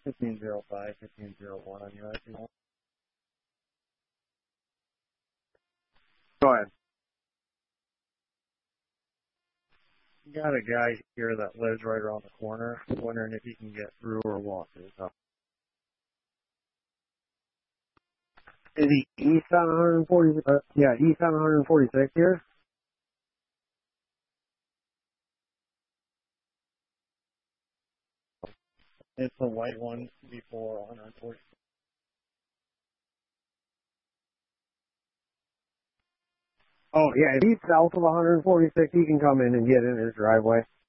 1505, 1501 on you, if you want. Go ahead. Got a guy here that lives right around the corner, wondering if he can get through or walk to his house. Is he east on 140? Yeah, east on 146 here. It's the white one before 140. Oh, yeah, if he's south of 146, he can come in and get in his driveway.